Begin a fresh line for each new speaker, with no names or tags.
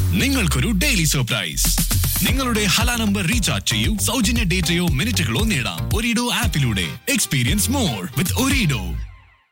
നിങ്ങൾക്കൊരു daily surprise. നിങ്ങളുടെ Hala number recharge ചെയ്യൂ, സൗജന്യ ഡേറ്റയോ മിനിറ്റുകളോ നേടാം ഒരിഡോ ആപ്പിലൂടെ. എക്സ്പീരിയൻസ് മോർ വിത്ത് ഒരിഡോ.